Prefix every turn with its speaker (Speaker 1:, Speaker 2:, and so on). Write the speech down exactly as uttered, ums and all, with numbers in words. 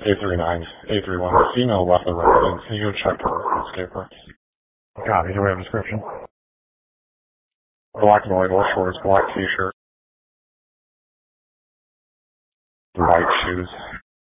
Speaker 1: A thirty-nine, A thirty-one, female left the resident. Can you go check her escape route? Copy. Do we have a description? Black and white shorts, black t-shirt, white shoes.